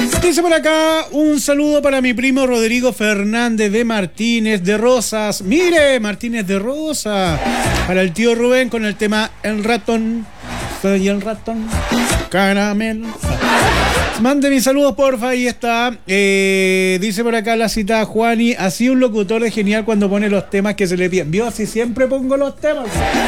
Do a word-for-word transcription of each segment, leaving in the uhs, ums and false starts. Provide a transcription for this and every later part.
Dice por acá, un saludo para mi primo Rodrigo Fernández de Martínez de Rosas. Mire, Martínez de Rosas. Para el tío Rubén con el tema El ratón. Soy el ratón. Caramelo. Mande mis saludos, porfa. Ahí está. Eh, dice por acá la cita Juani. Así un locutor de genial cuando pone los temas que se le piden. Vio, así siempre pongo los temas.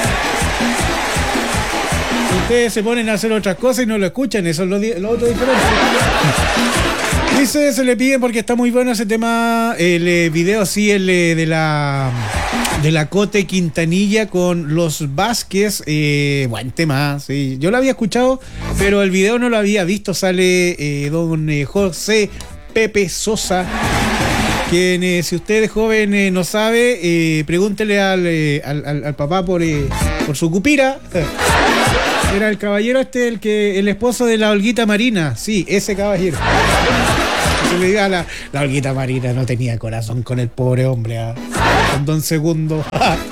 Ustedes se ponen a hacer otras cosas y no lo escuchan. Eso es lo, lo otro diferente. Dice, se le piden porque está muy bueno ese tema. El eh, video, sí, el eh, de la de la Cote Quintanilla con los Vázquez. Eh, buen tema, sí. Yo lo había escuchado, pero el video no lo había visto. Sale eh, don eh, José Pepe Sosa. Quien, eh, si usted es joven, eh, no sabe, eh, pregúntele al, eh, al, al, al papá por, eh, por su cupira. Era el caballero este, el que el esposo de la Olguita Marina. Sí, ese caballero. Que le diga la, la Olguita Marina no tenía corazón con el pobre hombre. ¿eh? Con don Segundo.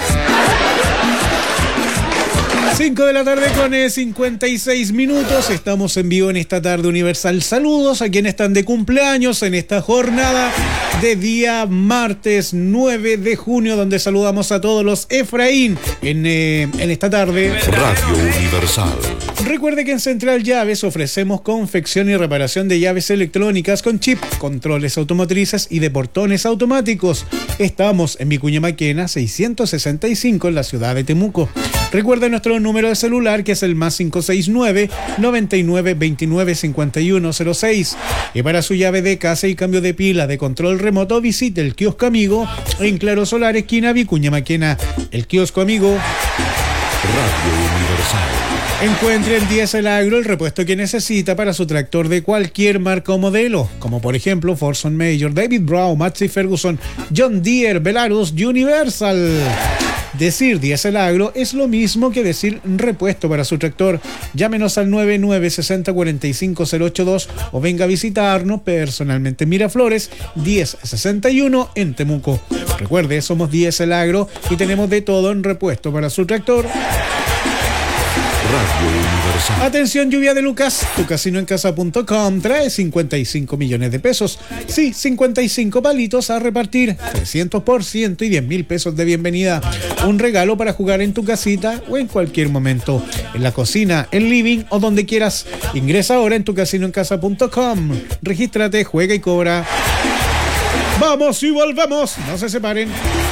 cinco de la tarde con eh, cincuenta y seis minutos. Estamos en vivo en esta tarde universal. Saludos a quienes están de cumpleaños en esta jornada de día martes nueve de junio, donde saludamos a todos los Efraín en, eh, en esta tarde. Radio Universal. Recuerde que en Central Llaves ofrecemos confección y reparación de llaves electrónicas con chip, controles automotrices y de portones automáticos. Estamos en Vicuña Maquena seiscientos sesenta y cinco en la ciudad de Temuco. Recuerde nuestro número de celular, que es el más cinco seis nueve, noventa y nueve, veintinueve, cincuenta y uno cero seis. Y para su llave de casa y cambio de pila de control remoto, visite el kiosco Amigo en Claro Solar, esquina Vicuña Maquena. El kiosco Amigo. Radio Universal. Encuentre en Diesel Agro el repuesto que necesita para su tractor de cualquier marca o modelo, como por ejemplo Forson Major, David Brown, Massey Ferguson, John Deere, Belarus, Universal. Decir Diesel Agro es lo mismo que decir repuesto para su tractor. Llámenos al nueve nueve seis cero cuatro cinco cero ocho dos o venga a visitarnos personalmente en Miraflores diez sesenta y uno en Temuco. Recuerde, somos Diesel Agro y tenemos de todo en repuesto para su tractor. Radio Universal. Atención, lluvia de Lucas. Tu casino en casa punto com trae cincuenta y cinco millones de pesos. Sí, cincuenta y cinco palitos a repartir. trescientos por ciento y diez mil pesos de bienvenida. Un regalo para jugar en tu casita o en cualquier momento. En la cocina, en living o donde quieras. Ingresa ahora en tu casino en casa punto com. Regístrate, juega y cobra. Vamos y volvemos. No se separen.